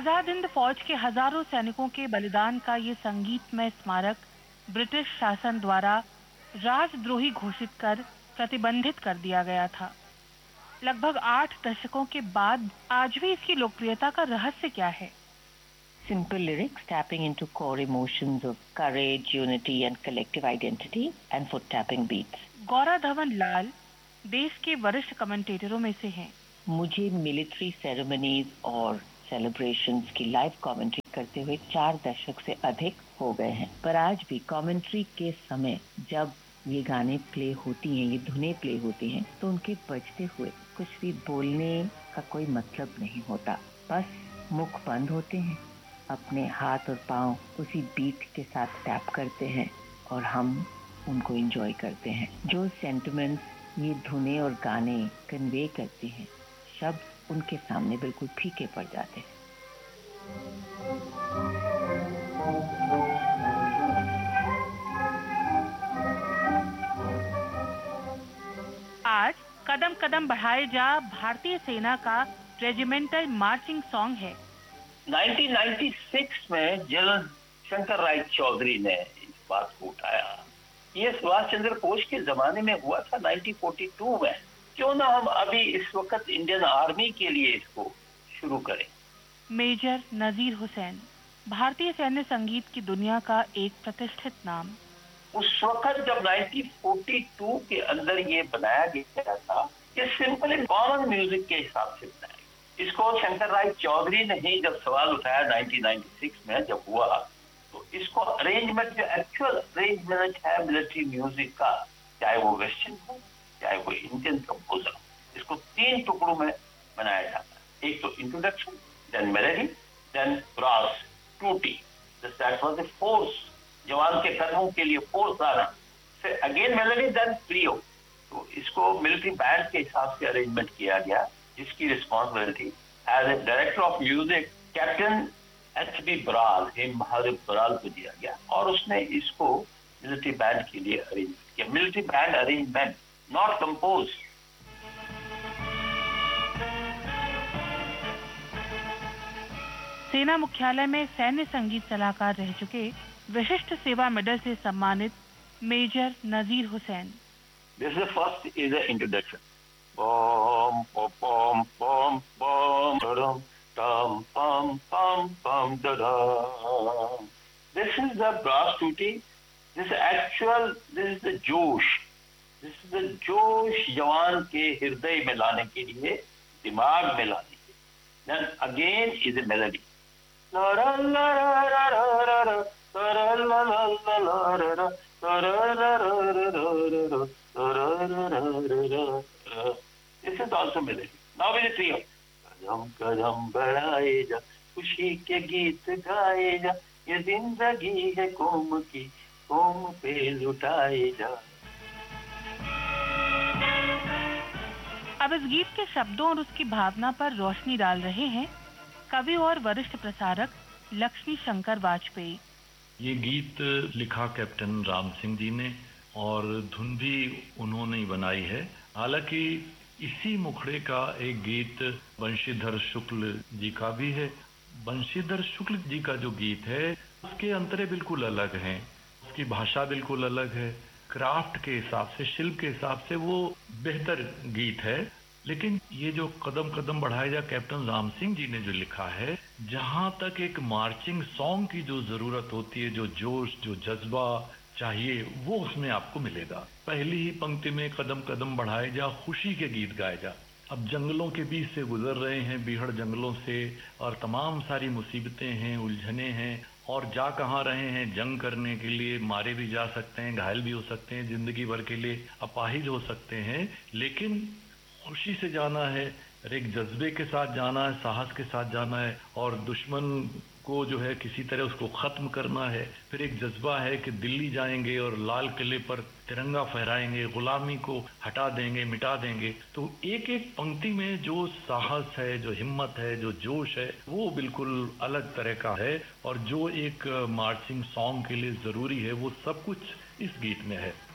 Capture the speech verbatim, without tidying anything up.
आजाद हिंद फौज के हजारों सैनिकों के बलिदान का ये संगीतमय स्मारक ब्रिटिश शासन द्वारा राजद्रोही घोषित कर प्रतिबंधित कर दिया गया था। लगभग आठ दशकों के बाद आज भी इसकी लोकप्रियता का रहस्य क्या है? Simple lyrics tapping into core emotions of courage, unity and collective identity and foot tapping beats. Gaura Dhawan लाल देश के वरिष्ठ कमेंटेटरों में से हैं। मुझे मिलिट्री सेरेमनीज और सेलिब्रेशंस की लाइव कमेंट्री करते हुए चार दशक से अधिक हो गए हैं, पर आज भी कमेंट्री के समय जब ये गाने प्ले होती हैं, ये धुनें प्ले होती हैं, तो उनके बजते हुए कुछ भी बोलने का कोई मतलब नहीं होता। बस मुख बंद होते हैं, अपने हाथ और पांव उसी बीट के साथ टैप करते हैं और हम उनको एंजॉय करते हैं। जो सेंटिमेंट्स ये धुनें और गाने कन्वे करते हैं, शब्द उनके सामने बिल्कुल फीके पड़ जाते हैं। आज कदम कदम बढ़ाए जा भारतीय सेना का रेजिमेंटल मार्चिंग सॉन्ग है। उन्नीस सौ छियानवे में जनरल शंकर राय चौधरी ने इस बात को उठाया। ये सुभाष चंद्र बोस के जमाने में हुआ था उन्नीस सौ बयालीस में। क्यों ना हम अभी इस वक्त इंडियन आर्मी के लिए इसको शुरू करें। मेजर नजीर हुसैन भारतीय सैन्य संगीत की दुनिया का एक प्रतिष्ठित नाम। उस वक्त जब उन्नीस सौ बयालीस के अंदर ये बनाया गया था, ये सिंपल कॉमन म्यूजिक के हिसाब से बनाया। इसको शंकर राय चौधरी ने ही जब सवाल उठाया उन्नीस सौ छियानवे में जब हुआ, तो इसको अरेंजमेंट जो एक्चुअल अरेंजमेंट है मिलिट्री म्यूजिक का, चाहे वो वेस्टर्न हो चाहे वो इंडियन कंपोजर हो, इसको तीन टुकड़ों में बनाया जाता है। एक तो introduction, then melody, then brass टूटी, दैट वाज द फोर्स, जवान के कदमों के लिए फोर्स आना, फिर अगेन मेलोडी, देन ट्रियो। तो इसको मिलिट्री बैंड के हिसाब से अरेंजमेंट किया गया, जिसकी responsibility as a director of music captain H B Baral, him Mahadev Baral को दिया गया और उसने इसको मिलिट्री बैंड के लिए अरेंज किया। Military band arrangement, not compose. सेना मुख्यालय में सैन्य संगीत सलाहकार रह चुके विशिष्ट सेवा मेडल से सम्मानित major Nazir Hussain. This is first is a introduction. Bum bum bum bum bum dum dum bum bum bum dum. This is the brass tutti. This is actual. This is the जोश. This is the जोश जवान के हृदय में लाने के लिए, दिमाग में लाने के लिए. Then again is a melody. La la la la la la la la la la la la la. This is also melody. Now with the trio. कदम कदम बढ़ाए जा, खुशी के गीत गाए जा, ये जिंदगी है कौम की, कौम पे लुटाए जा। अब इस गीत के शब्दों और उसकी भावना पर रोशनी डाल रहे हैं कवि और वरिष्ठ प्रसारक लक्ष्मी शंकर वाजपेयी। ये गीत लिखा कैप्टन राम सिंह जी ने और धुन भी उन्होंने ही बनाई है। हालांकि इसी मुखड़े का एक गीत बंशीधर शुक्ल जी का भी है। बंशीधर शुक्ल जी का जो गीत है उसके अंतरे बिल्कुल अलग हैं, उसकी भाषा बिल्कुल अलग है, क्राफ्ट के हिसाब से, शिल्प के हिसाब से वो बेहतर गीत है। लेकिन ये जो कदम कदम बढ़ाए जा कैप्टन राम सिंह जी ने जो लिखा है, जहां तक एक मार्चिंग सॉन्ग की जो जरूरत होती है, जो जोश, जो जज्बा चाहिए, वो उसमें आपको मिलेगा। पहली ही पंक्ति में कदम कदम बढ़ाए जा, खुशी के गीत गाए जा। अब जंगलों के बीच से गुजर रहे हैं, बीहड़ जंगलों से, और तमाम सारी मुसीबतें हैं, उलझने हैं, और जा कहाँ रहे हैं, जंग करने के लिए मारे भी जा सकते हैं, घायल भी हो सकते हैं, जिंदगी भर के लिए अपाहिज हो सकते हैं, लेकिन खुशी से जाना है, एक जज्बे के साथ जाना है, साहस के साथ जाना है, और दुश्मन को जो है किसी तरह उसको खत्म करना है। फिर एक जज्बा है कि दिल्ली जाएंगे और लाल किले पर तिरंगा फहराएंगे, गुलामी को हटा देंगे, मिटा देंगे। तो एक एक पंक्ति में जो साहस है, जो हिम्मत है, जो जोश है, वो बिल्कुल अलग तरह का है, और जो एक मार्चिंग सॉन्ग के लिए जरूरी है वो सब कुछ इस गीत में है।